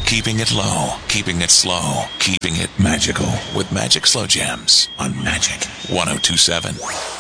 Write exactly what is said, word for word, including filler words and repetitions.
Keeping it low, keeping it slow, keeping it magical with Magic Slow Jams on Magic ten twenty-seven.